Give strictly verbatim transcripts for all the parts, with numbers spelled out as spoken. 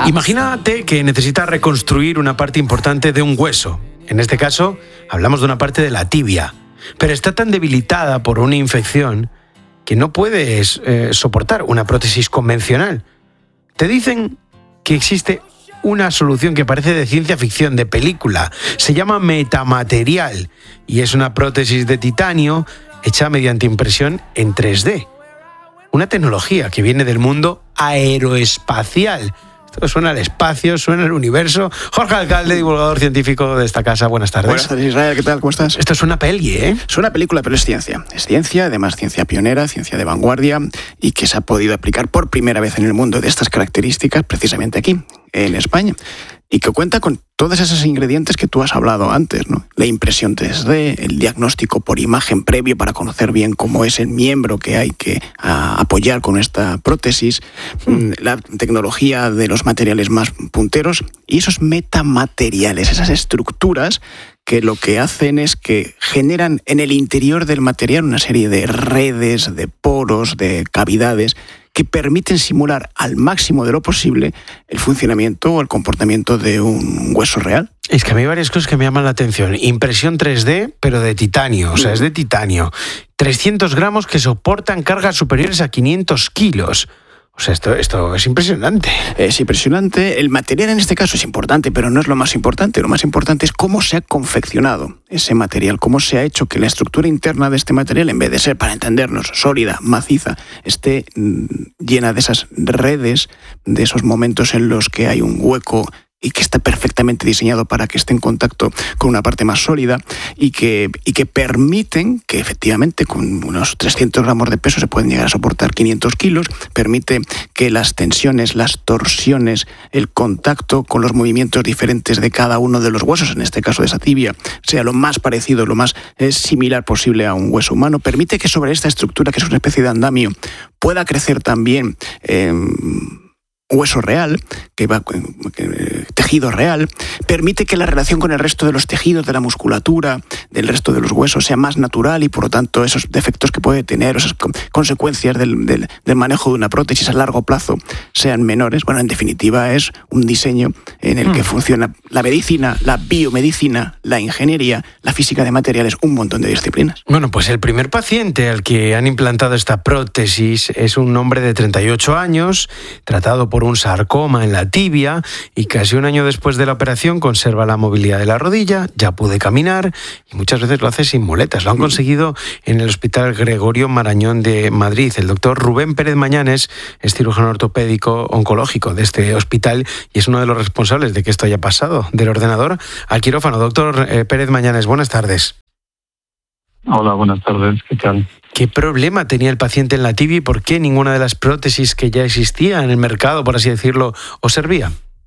Imagínate que necesitas reconstruir una parte importante de un hueso. En este caso, hablamos de una parte de la tibia, pero está tan debilitada por una infección que no puedes eh, soportar una prótesis convencional. Te dicen que existe una solución que parece de ciencia ficción, de película. Se llama metamaterial y es una prótesis de titanio hecha mediante impresión en tres D. Una tecnología que viene del mundo aeroespacial. Esto suena al espacio, suena al universo. Jorge Alcalde, divulgador científico de esta casa. Buenas tardes. Buenas tardes, Israel. ¿Qué tal? ¿Cómo estás? Esto es una peli, ¿eh? Es una película, pero es ciencia. Es ciencia, además ciencia pionera, ciencia de vanguardia y que se ha podido aplicar por primera vez en el mundo de estas características precisamente aquí, en España. Y que cuenta con todos esos ingredientes que tú has hablado antes, ¿no? La impresión tres D, el diagnóstico por imagen previo para conocer bien cómo es el miembro que hay que a, apoyar con esta prótesis, mm. la tecnología de los materiales más punteros y esos metamateriales, esas estructuras que lo que hacen es que generan en el interior del material una serie de redes, de poros, de cavidades que permiten simular al máximo de lo posible el funcionamiento o el comportamiento de un hueso real. Es que a mí hay varias cosas que me llaman la atención. Impresión tres D, pero de titanio, o sea, es de titanio. trescientos gramos que soportan cargas superiores a quinientos kilos. O sea, esto, esto es impresionante. Es impresionante. El material en este caso es importante, pero no es lo más importante. Lo más importante es cómo se ha confeccionado ese material, cómo se ha hecho que la estructura interna de este material, en vez de ser, para entendernos, sólida, maciza, esté mm, llena de esas redes, de esos momentos en los que hay un hueco y que está perfectamente diseñado para que esté en contacto con una parte más sólida y que, y que permiten que efectivamente con unos trescientos gramos de peso se pueden llegar a soportar quinientos kilos, permite que las tensiones, las torsiones, el contacto con los movimientos diferentes de cada uno de los huesos, en este caso de esa tibia, sea lo más parecido, lo más eh, similar posible a un hueso humano, permite que sobre esta estructura, que es una especie de andamio, pueda crecer también eh, hueso real, que va, que, tejido real, permite que la relación con el resto de los tejidos, de la musculatura, del resto de los huesos sea más natural y por lo tanto esos defectos que puede tener, esas consecuencias del, del, del manejo de una prótesis a largo plazo sean menores. Bueno, en definitiva es un diseño en el mm. que funciona la medicina, la biomedicina, la ingeniería, la física de materiales, un montón de disciplinas. Bueno, pues el primer paciente al que han implantado esta prótesis es un hombre de treinta y ocho años, tratado por un sarcoma en la tibia y casi un año después de la operación conserva la movilidad de la rodilla, ya puede caminar y muchas veces lo hace sin muletas. Lo han conseguido en el Hospital Gregorio Marañón de Madrid. El doctor Rubén Pérez Mañanes es cirujano ortopédico oncológico de este hospital y es uno de los responsables de que esto haya pasado del ordenador al quirófano. Doctor eh, Pérez Mañanes, buenas tardes. Hola, buenas tardes, ¿qué tal? ¿Qué problema tenía el paciente en la tibia y por qué ninguna de las prótesis que ya existían en el mercado, por así decirlo, os servía?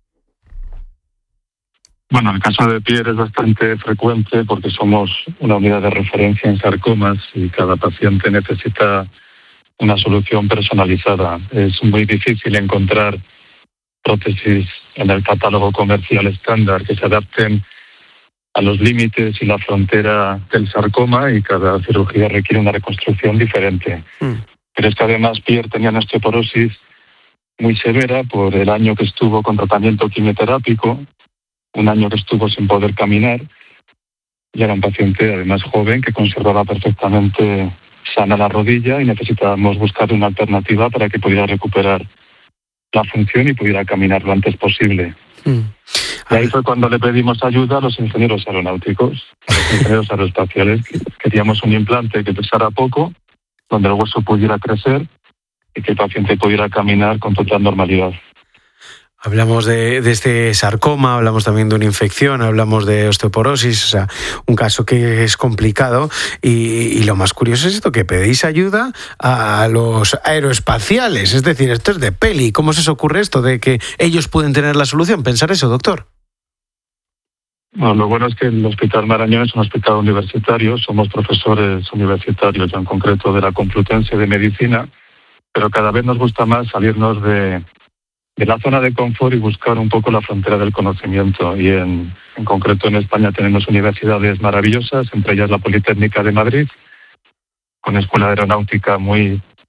Bueno, el caso de Pierre es bastante frecuente porque somos una unidad de referencia en sarcomas y cada paciente necesita una solución personalizada. Es muy difícil encontrar prótesis en el catálogo comercial estándar que se adapten a los límites y la frontera del sarcoma y cada cirugía requiere una reconstrucción diferente. Mm. Pero es que además Pierre tenía una osteoporosis muy severa por el año que estuvo con tratamiento quimioterápico, un año que estuvo sin poder caminar y era un paciente además joven que conservaba perfectamente sana la rodilla y necesitábamos buscar una alternativa para que pudiera recuperar la función y pudiera caminar lo antes posible. Mm. Y ahí fue cuando le pedimos ayuda a los ingenieros aeronáuticos, a los ingenieros aeroespaciales. Queríamos un implante que pesara poco, donde el hueso pudiera crecer y que el paciente pudiera caminar con total normalidad. Hablamos de, de este sarcoma, hablamos también de una infección, hablamos de osteoporosis, o sea, un caso que es complicado y, y lo más curioso es esto, que pedís ayuda a los aeroespaciales, es decir, esto es de peli. ¿Cómo se os ocurre esto de que ellos pueden tener la solución? ¿Pensar eso, doctor? Bueno, lo bueno es que el Hospital Marañón es un hospital universitario, somos profesores universitarios, yo en concreto de la Complutense de Medicina, pero cada vez nos gusta más salirnos de... de la zona de confort y buscar un poco la frontera del conocimiento. Y en, en concreto en España tenemos universidades maravillosas, entre ellas la Politécnica de Madrid, con escuela de aeronáutica muy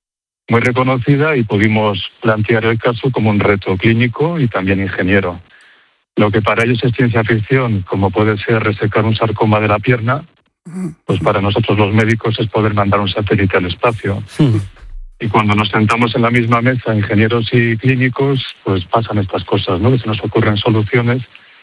muy reconocida y pudimos plantear el caso como un reto clínico y también ingeniero. Lo que para ellos es ciencia ficción, como puede ser resecar un sarcoma de la pierna, pues para nosotros los médicos es poder mandar un satélite al espacio. Sí. Y cuando nos sentamos en la misma mesa, ingenieros y clínicos, pues pasan estas cosas, ¿no? Que se nos ocurren soluciones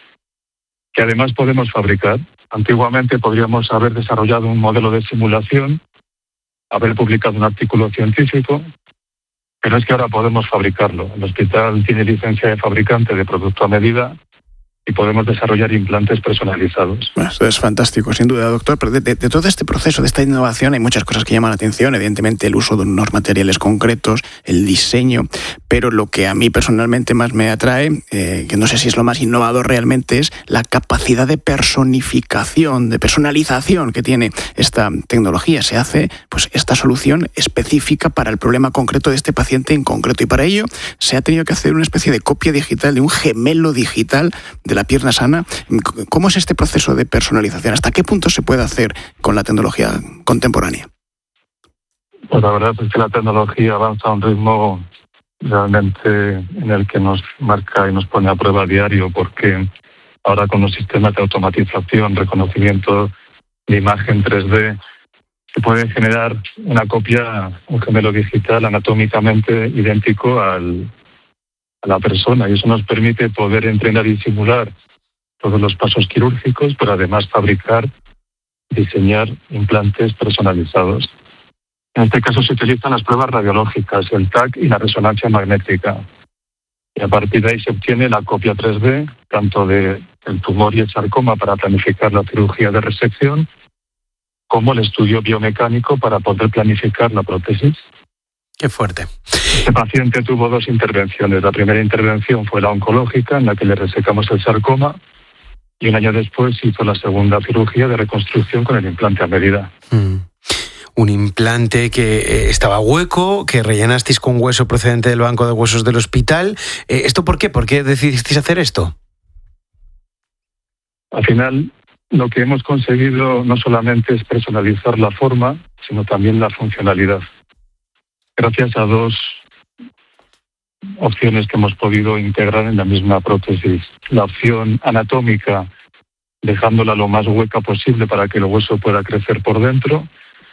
que además podemos fabricar. Antiguamente podríamos haber desarrollado un modelo de simulación, haber publicado un artículo científico, pero es que ahora podemos fabricarlo. El hospital tiene licencia de fabricante de producto a medida y podemos desarrollar implantes personalizados. Bueno, esto es fantástico, sin duda, doctor. Pero de, de, de todo este proceso, de esta innovación, hay muchas cosas que llaman la atención. Evidentemente, el uso de unos materiales concretos, el diseño. Pero lo que a mí personalmente más me atrae, eh, que no sé si es lo más innovador realmente, es la capacidad de personificación, de personalización que tiene esta tecnología. Se hace pues esta solución específica para el problema concreto de este paciente en concreto. Y para ello se ha tenido que hacer una especie de copia digital, de un gemelo digital de la pierna sana. ¿Cómo es este proceso de personalización? ¿Hasta qué punto se puede hacer con la tecnología contemporánea? Pues la verdad es que la tecnología avanza a un ritmo realmente en el que nos marca y nos pone a prueba a diario, porque ahora con los sistemas de automatización, reconocimiento de imagen tres D, se puede generar una copia, un gemelo digital anatómicamente idéntico al a la persona, y eso nos permite poder entrenar y simular todos los pasos quirúrgicos, pero además fabricar, diseñar implantes personalizados. En este caso se utilizan las pruebas radiológicas, el T A C y la resonancia magnética. Y a partir de ahí se obtiene la copia tres D, tanto del tumor y el sarcoma para planificar la cirugía de resección, como el estudio biomecánico para poder planificar la prótesis. Qué fuerte. Este paciente tuvo dos intervenciones. La primera intervención fue la oncológica, en la que le resecamos el sarcoma, y un año después hizo la segunda cirugía de reconstrucción con el implante a medida. Mm. Un implante que eh, estaba hueco, que rellenasteis con hueso procedente del banco de huesos del hospital. Eh, ¿Esto por qué? ¿Por qué decidisteis hacer esto? Al final, lo que hemos conseguido no solamente es personalizar la forma, sino también la funcionalidad. Gracias a dos opciones que hemos podido integrar en la misma prótesis. La opción anatómica, dejándola lo más hueca posible para que el hueso pueda crecer por dentro,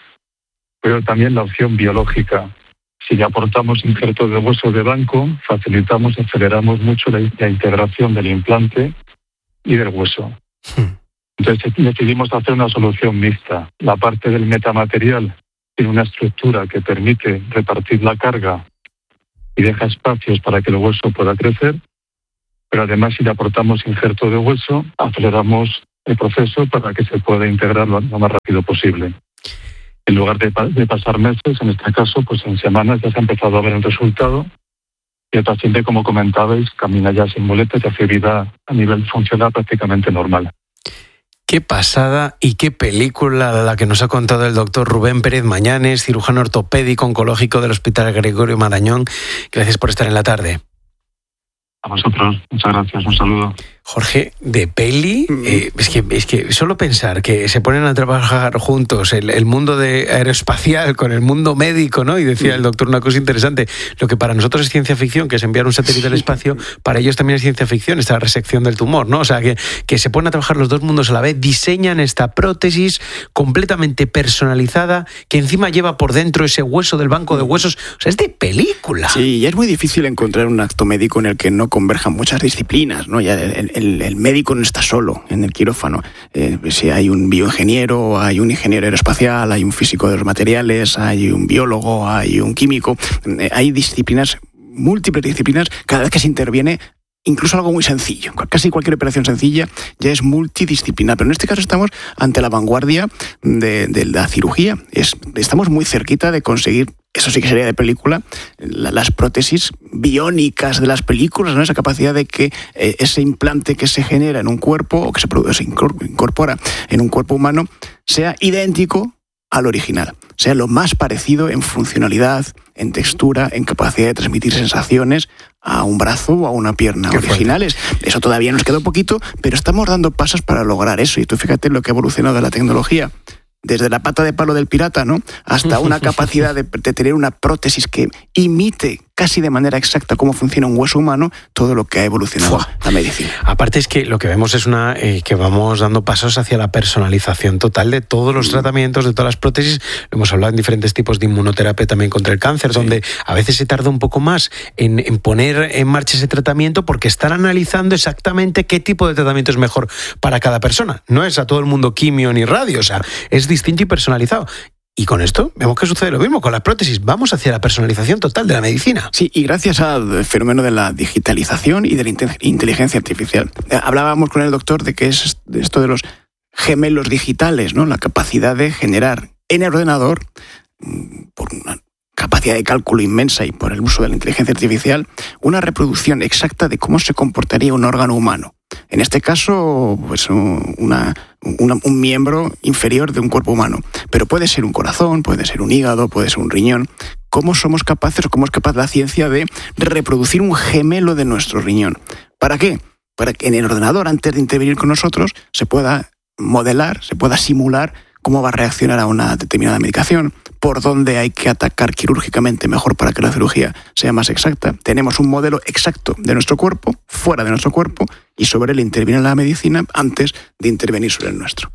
pero también la opción biológica. Si le aportamos injertos de hueso de banco, facilitamos y aceleramos mucho la, la integración del implante y del hueso. Entonces decidimos hacer una solución mixta. La parte del metamaterial tiene una estructura que permite repartir la carga y deja espacios para que el hueso pueda crecer, pero además si le aportamos injerto de hueso, aceleramos el proceso para que se pueda integrar lo, lo más rápido posible. En lugar de, de pasar meses, en este caso, pues en semanas ya se ha empezado a ver el resultado y el paciente, como comentabais, camina ya sin muletas y hace vida a nivel funcional prácticamente normal. Qué pasada y qué película la que nos ha contado el doctor Rubén Pérez Mañanes, cirujano ortopédico oncológico del Hospital Gregorio Marañón. Gracias por estar en la tarde. A vosotros, muchas gracias, un saludo. Jorge, de peli, eh, es, que, es que solo pensar que se ponen a trabajar juntos el, el mundo de aeroespacial con el mundo médico, ¿no? Y decía el doctor una cosa interesante, lo que para nosotros es ciencia ficción, que es enviar un satélite al espacio, para ellos también es ciencia ficción, esta resección del tumor, ¿no? O sea, que, que se ponen a trabajar los dos mundos a la vez, diseñan esta prótesis completamente personalizada, que encima lleva por dentro ese hueso del banco de huesos. O sea, es de película. Sí, y es muy difícil encontrar un acto médico en el que no converjan muchas disciplinas, ¿no? Ya el, el, el médico no está solo en el quirófano. Eh, si hay un bioingeniero, hay un ingeniero aeroespacial, hay un físico de los materiales, hay un biólogo, hay un químico. Eh, hay disciplinas, múltiples disciplinas, cada vez que se interviene. Incluso algo muy sencillo, casi cualquier operación sencilla ya es multidisciplinar, pero en este caso estamos ante la vanguardia de, de la cirugía. Es, estamos muy cerquita de conseguir, eso sí que sería de película, la, las prótesis biónicas de las películas, ¿no? Esa capacidad de que eh, ese implante que se genera en un cuerpo o que se, produce, se incorpora en un cuerpo humano sea idéntico al original, sea lo más parecido en funcionalidad, en textura, en capacidad de transmitir sensaciones a un brazo o a una pierna Qué originales. Fuerte. Eso todavía nos queda un poquito, pero estamos dando pasos para lograr eso. Y tú fíjate lo que ha evolucionado la tecnología. desde la pata de palo del pirata, ¿no?, hasta una capacidad de, de tener una prótesis que imite casi de manera exacta cómo funciona un hueso humano, todo lo que ha evolucionado Fua. la medicina. Aparte es que lo que vemos es una eh, que vamos dando pasos hacia la personalización total de todos los mm. tratamientos, de todas las prótesis. Hemos hablado en diferentes tipos de inmunoterapia también contra el cáncer, sí. donde a veces se tarda un poco más en, en poner en marcha ese tratamiento porque están analizando exactamente qué tipo de tratamiento es mejor para cada persona. No es a todo el mundo quimio ni radio, o sea, es distinto y personalizado. Y con esto vemos que sucede lo mismo con las prótesis. Vamos hacia la personalización total de la medicina. Sí, y gracias al fenómeno de la digitalización y de la inteligencia artificial. Hablábamos con el doctor de que es esto de los gemelos digitales, ¿no? La capacidad de generar en el ordenador, por una capacidad de cálculo inmensa y por el uso de la inteligencia artificial, una reproducción exacta de cómo se comportaría un órgano humano. En este caso, pues una, una, un miembro inferior de un cuerpo humano. Pero puede ser un corazón, puede ser un hígado, puede ser un riñón. ¿Cómo somos capaces o cómo es capaz la ciencia de reproducir un gemelo de nuestro riñón? ¿Para qué? Para que en el ordenador, antes de intervenir con nosotros, se pueda modelar, se pueda simular cómo va a reaccionar a una determinada medicación, por dónde hay que atacar quirúrgicamente mejor para que la cirugía sea más exacta. Tenemos un modelo exacto de nuestro cuerpo, fuera de nuestro cuerpo, y sobre él interviene la medicina antes de intervenir sobre el nuestro.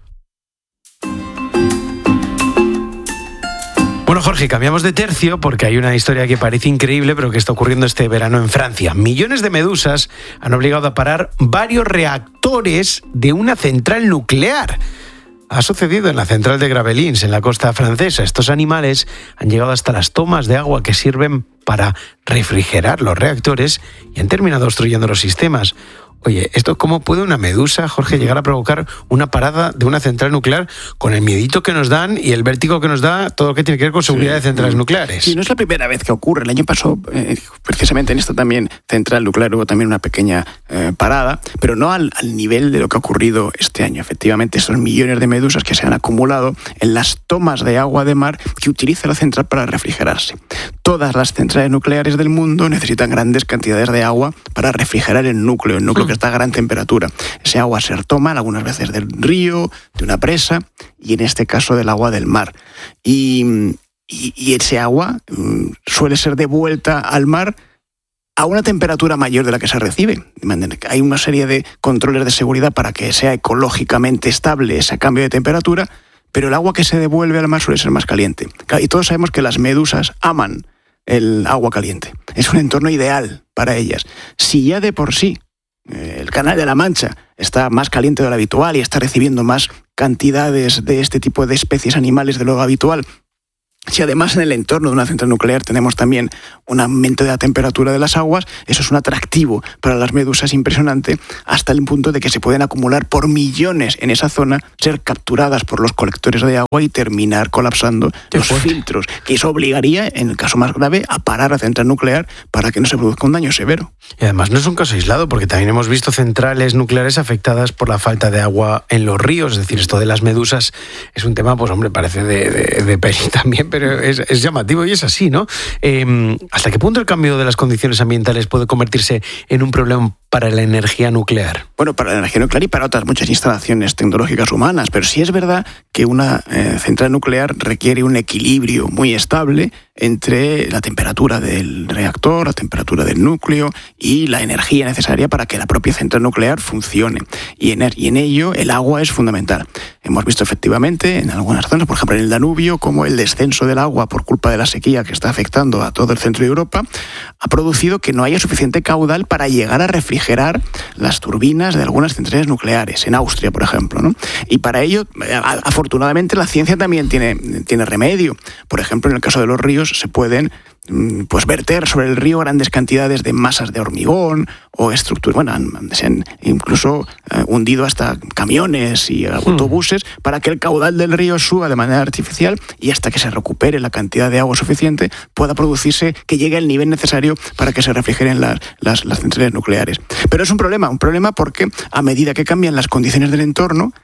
Bueno, Jorge, cambiamos de tercio porque hay una historia que parece increíble, pero que está ocurriendo este verano en Francia. Millones de medusas han obligado a parar varios reactores de una central nuclear. Ha sucedido en la central de Gravelines, en la costa francesa. Estos animales han llegado hasta las tomas de agua que sirven para refrigerar los reactores y han terminado obstruyendo los sistemas. Oye, ¿esto cómo puede una medusa, Jorge, llegar a provocar una parada de una central nuclear con el miedito que nos dan y el vértigo que nos da todo lo que tiene que ver con seguridad sí. de centrales nucleares? Sí, no es la primera vez que ocurre. El año pasado, eh, precisamente en esta también central nuclear, hubo también una pequeña eh, parada, pero no al, al nivel de lo que ha ocurrido este año. Efectivamente, esos millones de medusas que se han acumulado en las tomas de agua de mar que utiliza la central para refrigerarse. Todas las centrales nucleares del mundo necesitan grandes cantidades de agua para refrigerar el núcleo, el núcleo mm. que está a gran temperatura. Ese agua se toma algunas veces del río, de una presa y en este caso del agua del mar. Y, y, y ese agua um, suele ser devuelta al mar a una temperatura mayor de la que se recibe. Hay una serie de controles de seguridad para que sea ecológicamente estable ese cambio de temperatura, pero el agua que se devuelve al mar suele ser más caliente. Y todos sabemos que las medusas aman el agua caliente. Es un entorno ideal para ellas. Si ya de por sí el Canal de la Mancha está más caliente de lo habitual y está recibiendo más cantidades de este tipo de especies animales de lo habitual, si además en el entorno de una central nuclear tenemos también un aumento de la temperatura de las aguas, eso es un atractivo para las medusas impresionante, hasta el punto de que se pueden acumular por millones en esa zona, ser capturadas por los colectores de agua y terminar colapsando Qué los fuerte. filtros, que eso obligaría, en el caso más grave, a parar la central nuclear para que no se produzca un daño severo. Y además no es un caso aislado, porque también hemos visto centrales nucleares afectadas por la falta de agua en los ríos, es decir, esto de las medusas es un tema, pues hombre, parece de, de, de peli también, pero es, es llamativo y es así, ¿no? Eh, ¿Hasta qué punto el cambio de las condiciones ambientales puede convertirse en un problema para la energía nuclear? Bueno, para la energía nuclear y para otras muchas instalaciones tecnológicas humanas, pero sí es verdad que una eh, central nuclear requiere un equilibrio muy estable entre la temperatura del reactor, la temperatura del núcleo y la energía necesaria para que la propia central nuclear funcione. Y en, y en ello el agua es fundamental. Hemos visto efectivamente en algunas zonas, por ejemplo en el Danubio, como el descenso del agua por culpa de la sequía que está afectando a todo el centro de Europa ha producido que no haya suficiente caudal para llegar a refrigerar las turbinas de algunas centrales nucleares, en Austria, por ejemplo, ¿no? Y para ello, afortunadamente, la ciencia también tiene, tiene remedio. Por ejemplo, en el caso de los ríos, se pueden pues verter sobre el río grandes cantidades de masas de hormigón o estructuras, bueno, han, se han incluso eh, hundido hasta camiones y autobuses mm. para que el caudal del río suba de manera artificial y hasta que se recupere la cantidad de agua suficiente pueda producirse, que llegue al nivel necesario para que se refrigeren las, las, las centrales nucleares. Pero es un problema, un problema porque a medida que cambian las condiciones del entorno,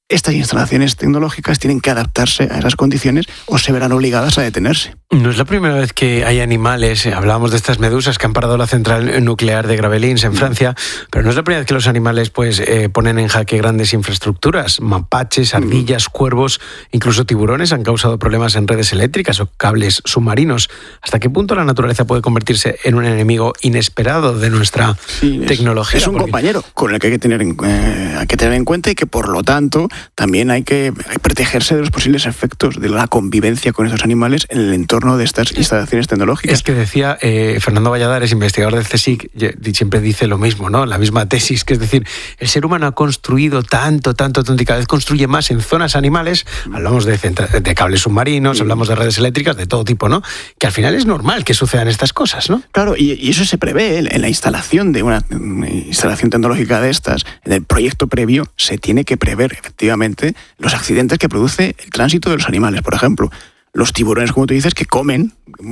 estas instalaciones tecnológicas tienen que adaptarse a esas condiciones o se verán obligadas a detenerse. No es la primera vez que hay animales, eh, hablábamos de estas medusas que han parado la central nuclear de Gravelines en Francia, pero no es la primera vez que los animales pues eh, ponen en jaque grandes infraestructuras. Mapaches, ardillas, cuervos, incluso tiburones han causado problemas en redes eléctricas o cables submarinos. ¿Hasta qué punto la naturaleza puede convertirse en un enemigo inesperado de nuestra sí, es, tecnología? Es un Porque... compañero con el que hay que tener en, eh, hay que tener en cuenta y que por lo tanto también hay que, hay que protegerse de los posibles efectos de la convivencia con estos animales en el entorno de estas instalaciones tecnológicas. Es que decía eh, Fernando Valladares, investigador del CSIC, siempre dice lo mismo, ¿no? La misma tesis, que es decir, el ser humano ha construido tanto, tanto, tanto y cada vez construye más en zonas animales, hablamos de, de cables submarinos, hablamos de redes eléctricas, de todo tipo, ¿no? Que al final es normal que sucedan estas cosas, ¿no? Claro, y, y eso se prevé en la instalación de una, una instalación tecnológica de estas, en el proyecto previo se tiene que prever efectivamente los accidentes que produce el tránsito de los animales, por ejemplo. Los tiburones, como tú dices, que comen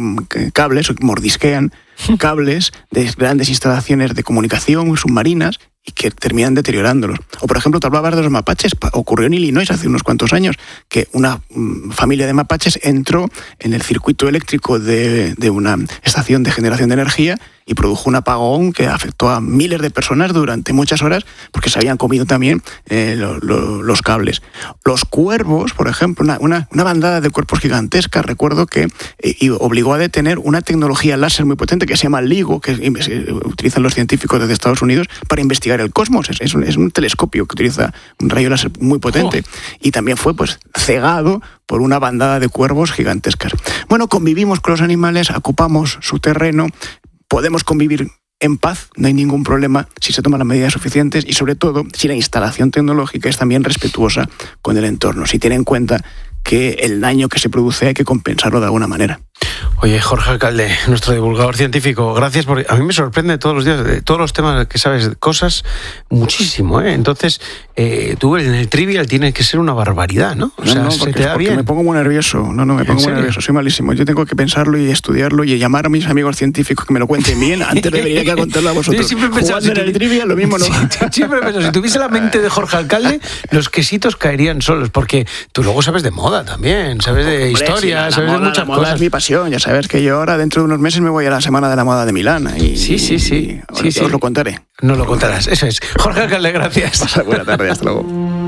cables o mordisquean cables de grandes instalaciones de comunicación submarinas y que terminan deteriorándolos. O, por ejemplo, te hablabas de los mapaches. Ocurrió en Illinois hace unos cuantos años que una familia de mapaches entró en el circuito eléctrico de, de una estación de generación de energía y produjo un apagón que afectó a miles de personas durante muchas horas porque se habían comido también eh, lo, lo, los cables. Los cuervos, por ejemplo, una, una, una bandada de cuervos gigantesca, recuerdo que eh, obligó a detener una tecnología láser muy potente que se llama LIGO, que eh, utilizan los científicos desde Estados Unidos para investigar el cosmos. Es, es, un, es un telescopio que utiliza un rayo láser muy potente. Oh. Y también fue pues cegado por una bandada de cuervos gigantescas. Bueno, convivimos con los animales, ocupamos su terreno, podemos convivir en paz, no hay ningún problema si se toman las medidas suficientes y sobre todo si la instalación tecnológica es también respetuosa con el entorno, si tiene en cuenta que el daño que se produce hay que compensarlo de alguna manera. Oye, Jorge Alcalde, nuestro divulgador científico, gracias, porque a mí me sorprende todos los días, de todos los temas que sabes, cosas, muchísimo, ¿eh? Entonces, eh, tú en el trivial tienes que ser una barbaridad, ¿no? O no, sea, no, se porque, te da porque bien. me pongo muy nervioso, no, no, me pongo muy nervioso, soy malísimo. Yo tengo que pensarlo y estudiarlo y llamar a mis amigos científicos que me lo cuenten bien antes de venir aquí a contarlo a vosotros. Yo siempre he pensado, Jugando si en el trivial, lo mismo no. Sí, siempre he pensado, si tuviese la mente de Jorge Alcalde, los quesitos caerían solos, porque tú luego sabes de moda también, sabes de Hombre, historia, sí, sabes moda, de muchas la moda cosas. Es mi pasión, ya sabes que yo ahora dentro de unos meses me voy a la Semana de la Moda de Milán. Y, sí, sí, sí. Y sí, os sí. lo contaré. No lo contarás, eso es. Jorge Alcalde, gracias. Pasa buena tarde, hasta luego.